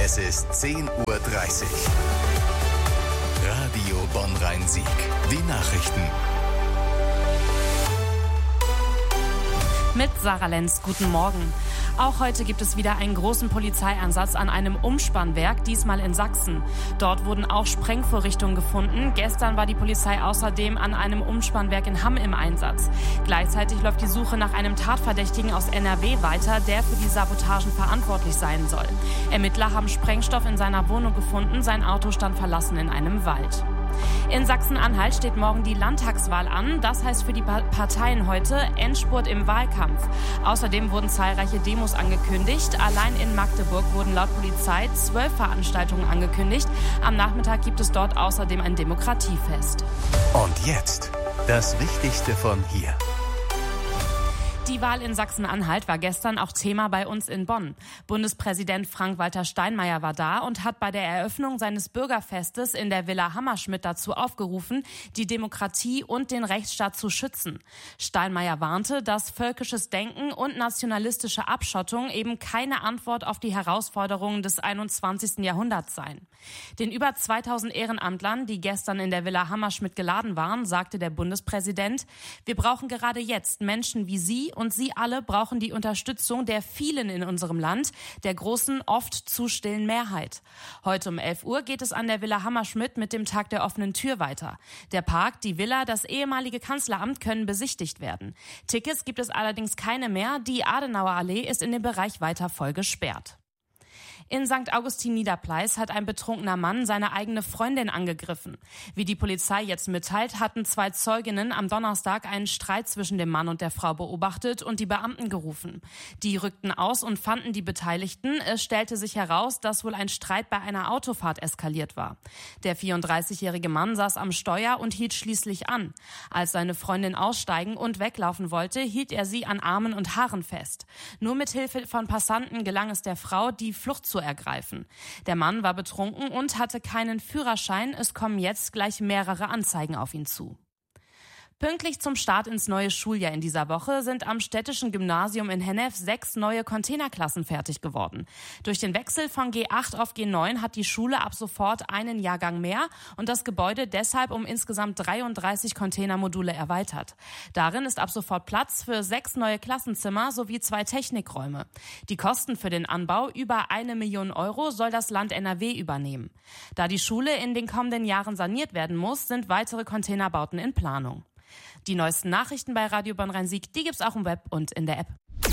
Es ist 10:30 Uhr. Radio Bonn-Rhein-Sieg. Die Nachrichten. Mit Sarah Lenz, guten Morgen. Auch heute gibt es wieder einen großen Polizeieinsatz an einem Umspannwerk, diesmal in Sachsen. Dort wurden auch Sprengvorrichtungen gefunden. Gestern war die Polizei außerdem an einem Umspannwerk in Hamm im Einsatz. Gleichzeitig läuft die Suche nach einem Tatverdächtigen aus NRW weiter, der für die Sabotagen verantwortlich sein soll. Ermittler haben Sprengstoff in seiner Wohnung gefunden. Sein Auto stand verlassen in einem Wald. In Sachsen-Anhalt steht morgen die Landtagswahl an. Das heißt für die Parteien heute Endspurt im Wahlkampf. Außerdem wurden zahlreiche Demos angekündigt. Allein in Magdeburg wurden laut Polizei 12 Veranstaltungen angekündigt. Am Nachmittag gibt es dort außerdem ein Demokratiefest. Und jetzt das Wichtigste von hier. Die Wahl in Sachsen-Anhalt war gestern auch Thema bei uns in Bonn. Bundespräsident Frank-Walter Steinmeier war da und hat bei der Eröffnung seines Bürgerfestes in der Villa Hammerschmidt dazu aufgerufen, die Demokratie und den Rechtsstaat zu schützen. Steinmeier warnte, dass völkisches Denken und nationalistische Abschottung eben keine Antwort auf die Herausforderungen des 21. Jahrhunderts seien. Den über 2000 Ehrenamtlern, die gestern in der Villa Hammerschmidt geladen waren, sagte der Bundespräsident: Wir brauchen gerade jetzt Menschen wie Sie, und Sie alle brauchen die Unterstützung der vielen in unserem Land, der großen, oft zu stillen Mehrheit. Heute um 11 Uhr geht es an der Villa Hammerschmidt mit dem Tag der offenen Tür weiter. Der Park, die Villa, das ehemalige Kanzleramt können besichtigt werden. Tickets gibt es allerdings keine mehr. Die Adenauerallee ist in dem Bereich weiter voll gesperrt. In St. Augustin-Niederpleis hat ein betrunkener Mann seine eigene Freundin angegriffen. Wie die Polizei jetzt mitteilt, hatten 2 Zeuginnen am Donnerstag einen Streit zwischen dem Mann und der Frau beobachtet und die Beamten gerufen. Die rückten aus und fanden die Beteiligten. Es stellte sich heraus, dass wohl ein Streit bei einer Autofahrt eskaliert war. Der 34-jährige Mann saß am Steuer und hielt schließlich an. Als seine Freundin aussteigen und weglaufen wollte, hielt er sie an Armen und Haaren fest. Nur mit Hilfe von Passanten gelang es der Frau, die Flucht zu ergreifen. Der Mann war betrunken und hatte keinen Führerschein. Es kommen jetzt gleich mehrere Anzeigen auf ihn zu. Pünktlich zum Start ins neue Schuljahr in dieser Woche sind am Städtischen Gymnasium in Hennef 6 neue Containerklassen fertig geworden. Durch den Wechsel von G8 auf G9 hat die Schule ab sofort einen Jahrgang mehr und das Gebäude deshalb um insgesamt 33 Containermodule erweitert. Darin ist ab sofort Platz für 6 neue Klassenzimmer sowie 2 Technikräume. Die Kosten für den Anbau, über 1 Million Euro, soll das Land NRW übernehmen. Da die Schule in den kommenden Jahren saniert werden muss, sind weitere Containerbauten in Planung. Die neuesten Nachrichten bei Radio Bonn-Rhein-Sieg, die gibt's auch im Web und in der App.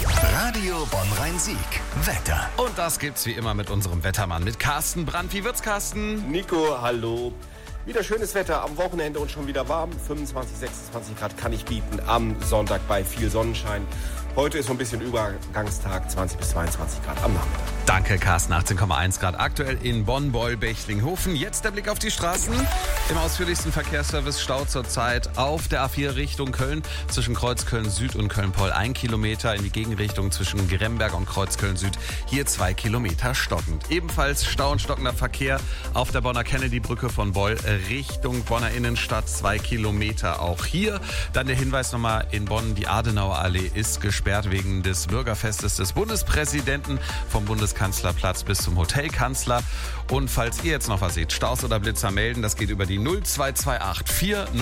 Radio Bonn-Rhein-Sieg. Wetter. Und das gibt's wie immer mit unserem Wettermann, mit Carsten Brandt. Wie wird's, Carsten? Nico, hallo. Wieder schönes Wetter am Wochenende und schon wieder warm. 25, 26 Grad kann ich bieten am Sonntag bei viel Sonnenschein. Heute ist so ein bisschen Übergangstag, 20 bis 22 Grad am Nachmittag. Danke, Carsten. 18,1 Grad aktuell in Bonn, Beul, Bechtlinghofen. Jetzt der Blick auf die Straßen. Im ausführlichsten Verkehrsservice Stau zurzeit auf der A4 Richtung Köln zwischen Kreuz Köln Süd und Köln-Poll 1 Kilometer, in die Gegenrichtung zwischen Gremberg und Kreuz Köln Süd hier 2 Kilometer stockend. Ebenfalls Stau und stockender Verkehr auf der Bonner Kennedy-Brücke von Beul Richtung Bonner Innenstadt 2 Kilometer. Auch hier dann der Hinweis nochmal in Bonn, die Adenauerallee ist gesperrt wegen des Bürgerfestes des Bundespräsidenten vom Bundeskanzlerplatz bis zum Hotel Kanzler. Und falls ihr jetzt noch was seht, Staus oder Blitzer melden, das geht über die 0228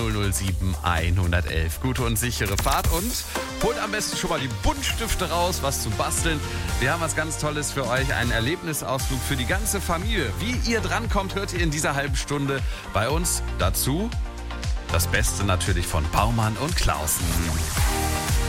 4007 111. Gute und sichere Fahrt und holt am besten schon mal die Buntstifte raus, was zu basteln. Wir haben was ganz Tolles für euch, einen Erlebnisausflug für die ganze Familie. Wie ihr drankommt, hört ihr in dieser halben Stunde bei uns. Dazu das Beste natürlich von Baumann und Clausen.